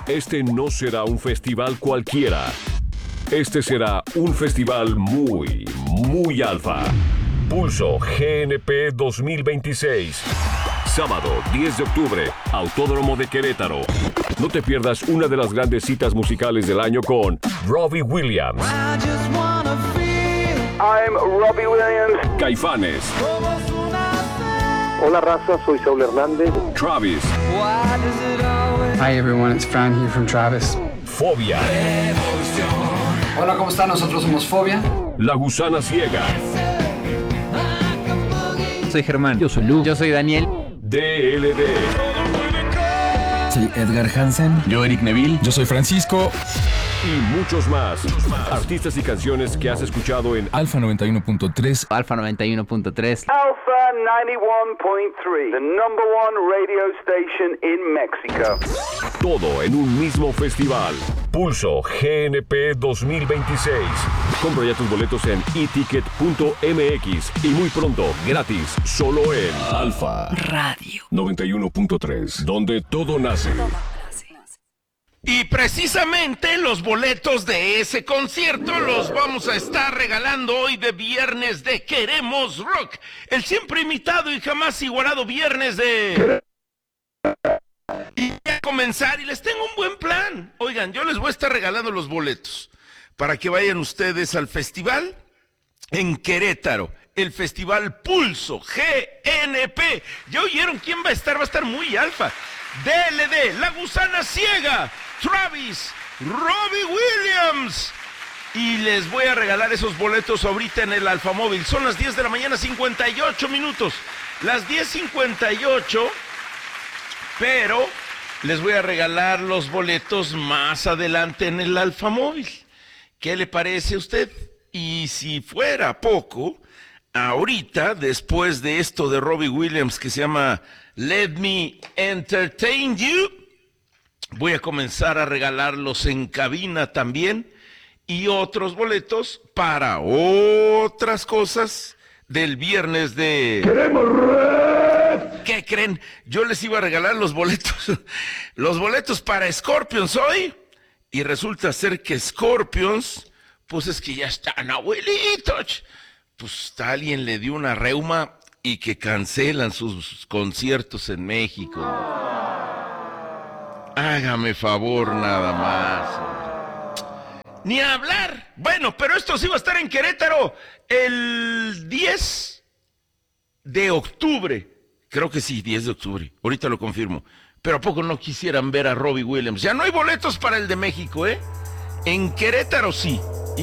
Este no será un festival cualquiera. Este será un festival muy, muy alfa. Pulso GNP 2026. Sábado 10 de octubre, Autódromo de Querétaro. No te pierdas una de las grandes citas musicales del año con Robbie Williams. I'm Robbie Williams. Caifanes. Hola raza, soy Saúl Hernández. Travis. Hi everyone, it's Fran here from Travis. Fobia. Hola, ¿cómo están? Nosotros somos Fobia. La Gusana Ciega. Soy Germán. Yo soy Lu. Yo soy Daniel. DLD. Soy Edgar Hansen. Yo Eric Neville. Yo soy Francisco. Y muchos más. Artistas y canciones que has escuchado en Alfa 91.3. Alfa 91.3. Alpha 91.3, the number one radio station in Mexico. Todo en un mismo festival. Pulso GNP 2026. Compra ya tus boletos en eticket.mx y muy pronto, gratis, solo en Alfa Radio 91.3, donde todo nace. Y precisamente los boletos de ese concierto los vamos a estar regalando hoy de viernes de Queremos Rock, el siempre imitado y jamás igualado viernes de... Y voy a comenzar y les tengo un buen plan. Oigan, yo les voy a estar regalando los boletos para que vayan ustedes al festival en Querétaro, el Festival Pulso GNP. ¿Ya oyeron quién va a estar? Va a estar muy alfa. DLD, La Gusana Ciega, Travis, Robbie Williams. Y les voy a regalar esos boletos ahorita en el Alfamóvil. Son las 10 de la mañana, 58 minutos. Las 10:58, pero les voy a regalar los boletos más adelante en el Alfamóvil. ¿Qué le parece a usted? Y si fuera poco, ahorita, después de esto de Robbie Williams que se llama Let Me Entertain You, voy a comenzar a regalarlos en cabina también y otros boletos para otras cosas del viernes de... ¡Queremos Red! ¿Qué creen? Yo les iba a regalar los boletos para Scorpions hoy y resulta ser que Scorpions, pues es que ya están abuelitos. Pues alguien le dio una reuma y que cancelan sus conciertos en México. Hágame favor nada más. Ni hablar. Bueno, pero esto sí va a estar en Querétaro el 10 de octubre. Creo que sí, 10 de octubre. Ahorita lo confirmo. Pero ¿a poco no quisieran ver a Robbie Williams? Ya no hay boletos para el de México, ¿eh? En Querétaro sí.